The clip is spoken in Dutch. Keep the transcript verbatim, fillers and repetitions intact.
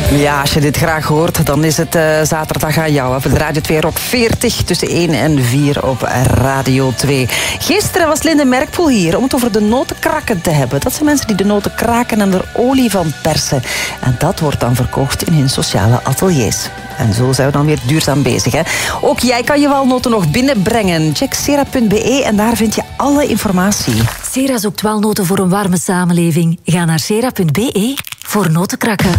Ja, als je dit graag hoort, dan is het uh, zaterdag aan jou. Op de Radio twee Rock veertig tussen één en vier op Radio twee. Gisteren was Linde Merkpoel hier om het over de notenkrakken te hebben. Dat zijn mensen die de noten kraken en er olie van persen. En dat wordt dan verkocht in hun sociale ateliers. En zo zijn we dan weer duurzaam bezig. Hè? Ook jij kan je walnoten nog binnenbrengen. Check sera punt be en daar vind je alle informatie. Sera zoekt walnoten voor een warme samenleving. Ga naar sera punt be voor notenkrakken.